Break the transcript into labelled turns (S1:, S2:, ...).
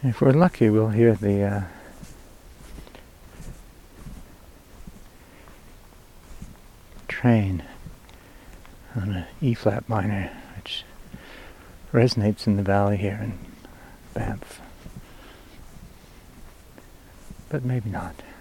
S1: If we're lucky, we'll hear the train on an E-flat minor, which resonates in the valley here in Banff. But maybe not.